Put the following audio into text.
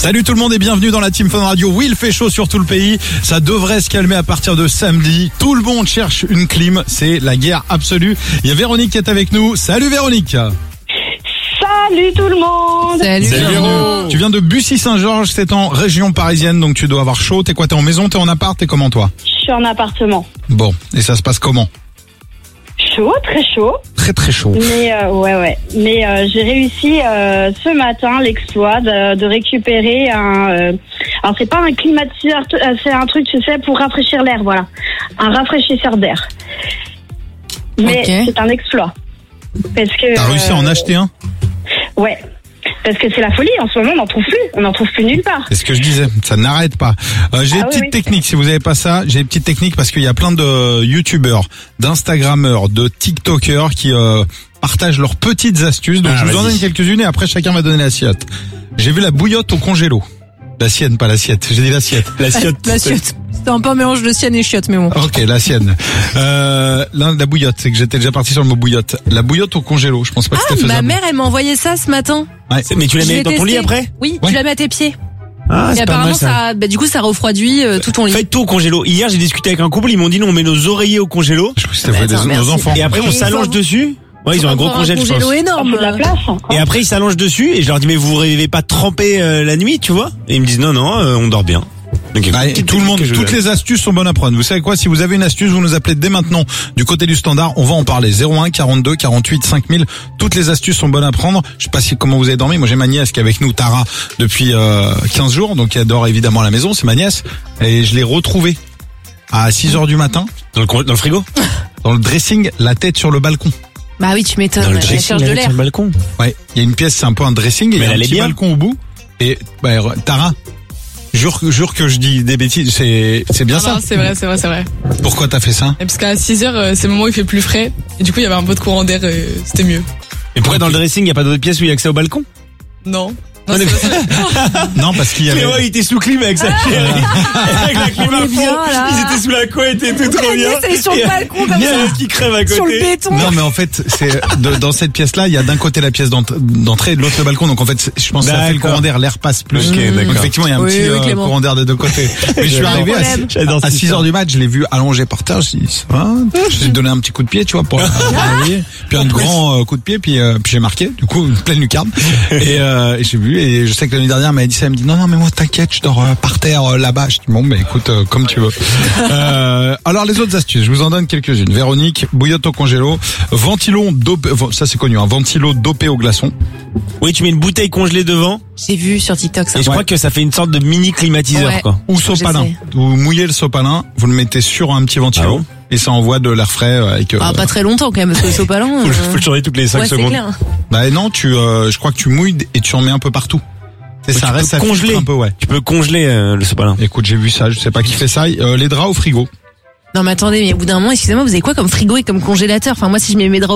Salut tout le monde et bienvenue dans la Team Fun Radio. Oui, il fait chaud sur tout le pays. Ça devrait se calmer à partir de samedi. Tout le monde cherche une clim. C'est la guerre absolue. Il y a Véronique qui est avec nous. Salut Véronique. Salut tout le monde. Salut Véro. Tu viens de Bussy-Saint-Georges, c'est en région parisienne, donc tu dois avoir chaud. T'es quoi, t'es en maison, t'es en appart, t'es comment toi? Je suis en appartement. Bon, et ça se passe comment? Chaud, très chaud. Très très chaud. Mais ouais. Mais j'ai réussi ce matin l'exploit de récupérer un. Alors c'est pas un climatiseur, c'est un truc, tu sais, pour rafraîchir l'air, voilà, un rafraîchisseur d'air. Mais c'est un exploit parce que. T'as réussi à en acheter un? Ouais. Parce que c'est la folie, en ce moment on n'en trouve plus nulle part. C'est ce que je disais, ça n'arrête pas. J'ai des petites techniques, si vous avez pas ça, j'ai des petites techniques parce qu'il y a plein de youtubeurs, d'instagrammeurs, de tiktokers qui partagent leurs petites astuces. Donc je vous en donne quelques-unes et après chacun va donner l'assiette. J'ai vu la bouillotte au congélo. La sienne, pas l'assiette. J'ai dit l'assiette. L'assiette. C'était un peu un mélange de sienne et chiotte, mais bon. Ok, la sienne. La bouillotte, c'est que j'étais déjà parti sur le mot bouillotte. La bouillotte au congélo, je pense pas que c'était faisable. Ma mère, elle m'a envoyé ça ce matin. Ouais. Mais tu la mets dans ton lit après? Oui, tu la mets à tes pieds. Ah, et c'est apparemment, pas mal, ça. du coup, ça refroidit tout ton lit. Faites tout au congélo. Hier, j'ai discuté avec un couple, ils m'ont dit non, on met nos oreillers au congélo. Je crois que c'était nos enfants. Et après, on s'allonge dessus. Ouais, ils ont un gros congélo, je pense. énorme. De la place. Et après, ils s'allongent dessus et je leur dis mais vous rêvez pas de tremper la nuit, tu vois? Et ils me disent non, on dort bien. Donc, tout le monde, toutes les astuces sont bonnes à prendre. Vous savez quoi? Si vous avez une astuce, vous nous appelez dès maintenant du côté du standard. On va en parler. 01 42 48 5000. Toutes les astuces sont bonnes à prendre. Je sais pas comment vous avez dormi. Moi, j'ai ma nièce qui est avec nous, Tara, depuis 15 jours. Donc, elle dort évidemment à la maison. C'est ma nièce. Et je l'ai retrouvée à 6h du matin. Dans le frigo? Dans le dressing, la tête sur le balcon. Bah oui, tu m'étonnes. Dans le Elle dressing, cherche de l'air. sur le balcon. Ouais. Il y a une pièce, c'est un peu un dressing. Et il y a un petit balcon au bout. Et, Tara. Jure que je dis des bêtises, c'est bien ça. Non, c'est vrai. Pourquoi t'as fait ça? Et parce qu'à 6h, c'est le moment où il fait plus frais. Et du coup, il y avait un peu de courant d'air, c'était mieux. Et pourquoi dans le dressing, il y a pas d'autre pièce où il y a accès au balcon? Non. Non, parce qu'il y avait... il était sous clim avec sa chérie. Avec la clim à fond. Ils étaient sous la couette et tout trop bien. C'est sur le balcon comme ça. Il y a un qui crève à côté. Sur le béton. Non, mais en fait, c'est dans cette pièce-là, il y a d'un côté la pièce d'entrée et de l'autre le balcon. Donc en fait, je pense que ça fait le courant d'air, l'air passe plus. Donc effectivement, il y a un petit courant d'air des deux côtés. Mais je suis arrivé à 6h du mat, je l'ai vu allongé par terre. Je lui ai donné un petit coup de pied, tu vois, pour réveiller. Puis un grand coup de pied, puis j'ai marqué. Du coup, pleine lucarne. Et j'ai vu. Et je sais que l'année dernière, elle m'a dit ça. Elle me dit non, mais moi t'inquiète, je dors par terre là-bas. Je dis bon, mais écoute, comme tu veux. Alors les autres astuces, je vous en donne quelques-unes. Véronique, bouillotte au congélo, ventilo dopé, ça c'est connu, un ventilo dopé au glaçon. Oui, tu mets une bouteille congelée devant. J'ai vu sur TikTok ça. Et je crois que ça fait une sorte de mini climatiseur, quoi. Ou sopalin. Vous mouillez le sopalin, vous le mettez sur un petit ventilo. Ah bon? Et ça envoie de l'air frais avec. Pas très longtemps quand même parce que le sopalin. Faut le changer toutes les 5 secondes. Clair. Bah non, je crois que tu mouilles et tu en mets un peu partout. Et ça reste à congeler un peu, ouais. Tu peux congeler le sopalin. Écoute, j'ai vu ça, je sais pas qui fait ça. Les draps au frigo. Non mais attendez, mais au bout d'un moment, excusez-moi, vous avez quoi comme frigo et comme congélateur? Enfin moi si je mets mes draps